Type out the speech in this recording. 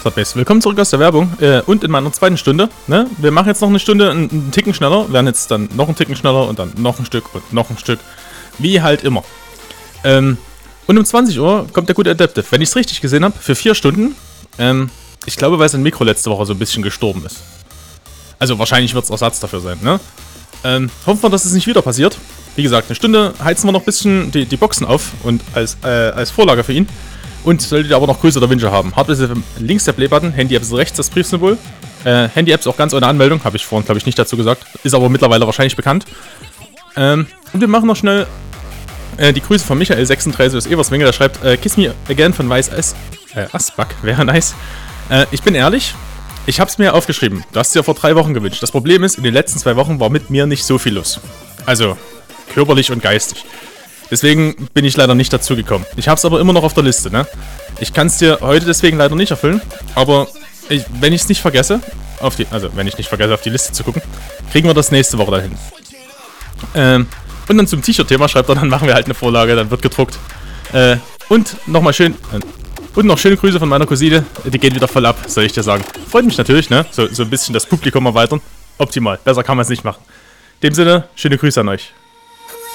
Hotbase. Willkommen zurück aus der Werbung und in meiner zweiten Stunde. Ne? Wir machen jetzt noch eine Stunde einen Ticken schneller, werden jetzt dann noch einen Ticken schneller und dann noch ein Stück und noch ein Stück. Wie halt immer. Und um 20 Uhr kommt der gute Adaptive. Wenn ich es richtig gesehen habe, für 4 Stunden. Ich glaube, weil sein Mikro letzte Woche so ein bisschen gestorben ist. Also wahrscheinlich wird es Ersatz dafür sein, ne? Hoffen wir, dass es nicht wieder passiert. Wie gesagt, eine Stunde heizen wir noch ein bisschen die Boxen auf und als Vorlage für ihn. Und solltet ihr aber noch größere Wünsche haben. Hardware links der Playbutton, Handy-Apps rechts das Briefsymbol. Handy-Apps auch ganz ohne Anmeldung, habe ich vorhin glaube ich nicht dazu gesagt. Ist aber mittlerweile wahrscheinlich bekannt. Und wir machen noch schnell die Grüße von Michael36 aus Everswinge, der schreibt, Kiss me again von Weiß Asbak, wäre nice. Ich bin ehrlich, ich hab's mir aufgeschrieben. Du hast es ja vor 3 Wochen gewünscht. Das Problem ist, in den letzten 2 Wochen war mit mir nicht so viel los. Also, körperlich und geistig. Deswegen bin ich leider nicht dazu gekommen. Ich hab's aber immer noch auf der Liste, ne? Ich kann es dir heute deswegen leider nicht erfüllen, aber wenn ich es nicht vergesse, auf die Liste zu gucken, kriegen wir das nächste Woche dahin. Und dann zum T-Shirt-Thema schreibt er, dann machen wir halt eine Vorlage, dann wird gedruckt. Und noch schöne Grüße von meiner Cousine, die geht wieder voll ab, soll ich dir sagen. Freut mich natürlich, ne? So ein bisschen das Publikum erweitern. Optimal, besser kann man es nicht machen. In dem Sinne, schöne Grüße an euch.